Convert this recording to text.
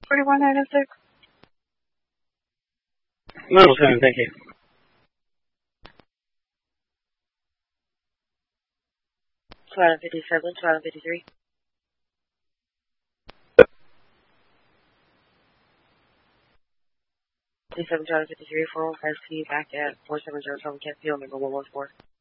4196. Level 7, thank you. Island 57, Island 53. 57, Island 53, 415, back at 4707 Kent Field, number 114.